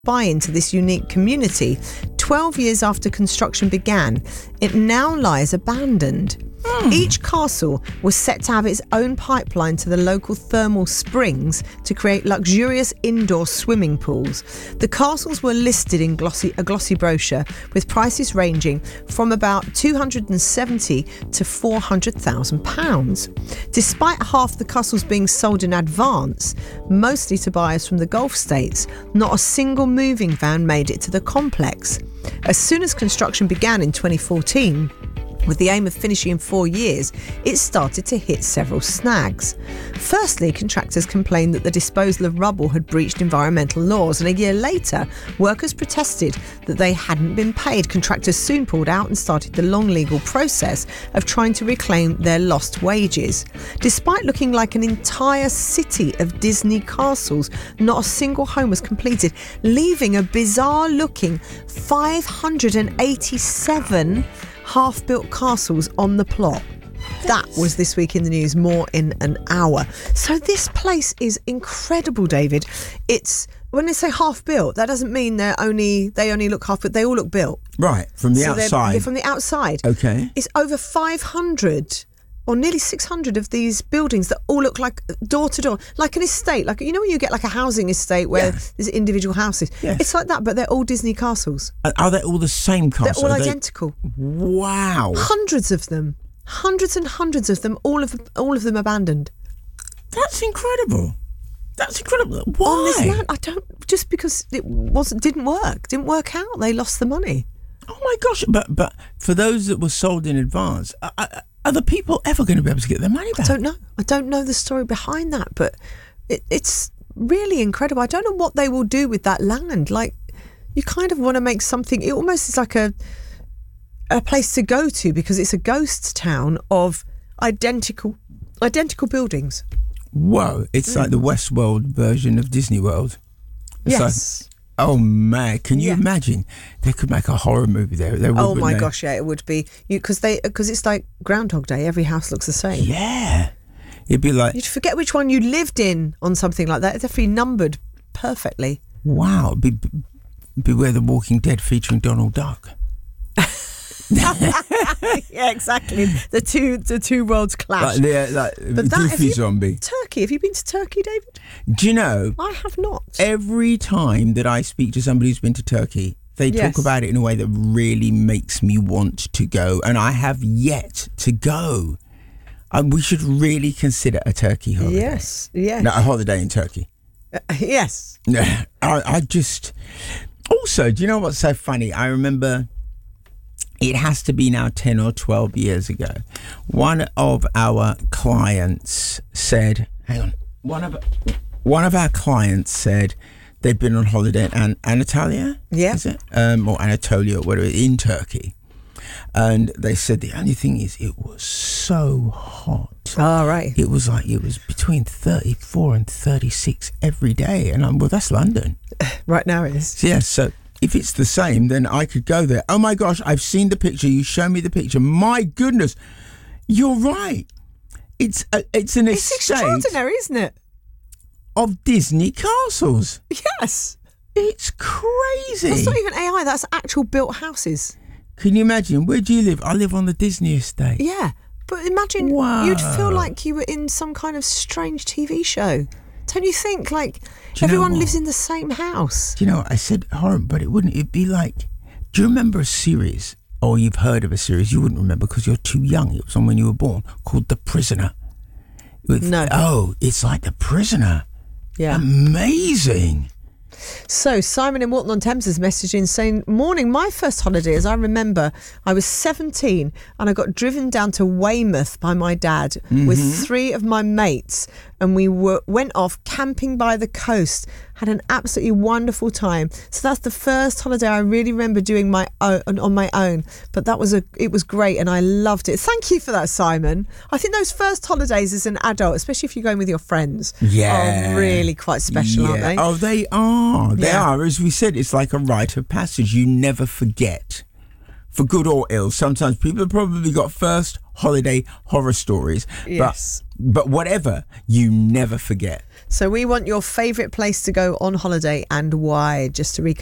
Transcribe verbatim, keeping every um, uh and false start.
buy into this unique community. Twelve years after construction began, it now lies abandoned. Mm. Each castle was set to have its own pipeline to the local thermal springs to create luxurious indoor swimming pools. The castles were listed in glossy, a glossy brochure with prices ranging from about two hundred seventy to four hundred thousand pounds. Despite half the castles being sold in advance, mostly to buyers from the Gulf states, not a single moving van made it to the complex. As soon as construction began in twenty fourteen, with the aim of finishing in four years, it started to hit several snags. Firstly, contractors complained that the disposal of rubble had breached environmental laws, and a year later, workers protested that they hadn't been paid. Contractors soon pulled out and started the long legal process of trying to reclaim their lost wages. Despite looking like an entire city of Disney castles, not a single home was completed, leaving a bizarre-looking five hundred eighty-seven half-built castles on the plot. That was This Week in the News, more in an hour. So this place is incredible, David. It's, when they say half-built, that doesn't mean they're only they only look half-built. They all look built. Right, from the so outside. They're, they're from the outside. Okay. It's over five hundred or nearly six hundred of these buildings that all look like door to door, like an estate. Like, you know when you get like a housing estate where Yeah. there's individual houses? Yes. It's like that, but they're all Disney castles. Are- Are they all the same castle? They're all Are they- identical. Wow. Hundreds of them. Hundreds and hundreds of them, all of all of them abandoned. That's incredible. That's incredible. On Why? this land, I don't, just because it wasn't didn't work, didn't work out. They lost the money. Oh my gosh! But but for those that were sold in advance, are, are- are the people ever going to be able to get their money back? I don't know. I don't know the story behind that, but it, it's really incredible. I don't know what they will do with that land. Like, you kind of want to make something. It almost is like a a place to go to because it's a ghost town of identical identical buildings. Whoa! It's like the Westworld version of Disney World. It's Yes. like, oh man, can you Yeah. imagine? They could make a horror movie there. They would, Oh wouldn't my they? gosh, yeah, it would be you because they because it's like Groundhog Day. Every house looks the same. Yeah, it'd be like, You'd forget which one you lived in on something like that. It's definitely numbered perfectly. wow! It'd be, Beware the Walking Dead featuring Donald Duck. Yeah, exactly. The two the two worlds clash. Like, the, like But that, have Goofy you- Zombie. Turkey. Have you been to Turkey, David? Do you know? I have not. Every time that I speak to somebody who's been to Turkey, they Yes. talk about it in a way that really makes me want to go, and I have yet to go. Um, we should really consider a Turkey holiday. Yes, yes. No, a holiday in Turkey. Uh, yes. I, I just... Also, do you know what's so funny? I remember... It has to be now ten or twelve years ago. One of our clients said, hang on, one of one of our clients said they'd been on holiday at An- Anatolia, Yeah. is it? Um, or Anatolia, or whatever, in Turkey. And they said the only thing is it was so hot. All right. It was like, it was between thirty-four and thirty-six every day. And I'm, well, that's London. Right now it is. Yes, so if it's the same, then I could go there. Oh my gosh, I've seen the picture. You show me the picture. My goodness, you're right. It's a, it's an It's estate extraordinary, isn't it? of Disney castles. Yes. It's crazy. That's not even A I. That's actual built houses. Can you imagine? Where do you live? I live on the Disney estate. Yeah. But imagine Wow. you'd feel like you were in some kind of strange T V show. Don't you think? Like, Do you know everyone what? lives in the same house. Do you know what? I said horror, but it wouldn't. It'd be like, do you remember a series, or you've heard of a series, you wouldn't remember because you're too young. It was on when you were born, called The Prisoner. With, No. Oh, it's like The Prisoner. Yeah. Amazing. So Simon in Walton-on-Thames has messaged in saying, morning, my first holiday, as I remember, I was seventeen and I got driven down to Weymouth by my dad Mm-hmm. with three of my mates, and we were, went off camping by the coast, had an absolutely wonderful time. So that's the first holiday I really remember doing my own, on my own, but that was a it was great and I loved it. Thank you for that, Simon. I think those first holidays as an adult, especially if you're going with your friends, Yeah. are really quite special, aren't they? Oh, they are. They Yeah. are. As we said, it's like a rite of passage. You never forget for good or ill. Sometimes people have probably got first holiday horror stories. Yes. But, but whatever, you never forget. So we want your favourite place to go on holiday and why, just to recap.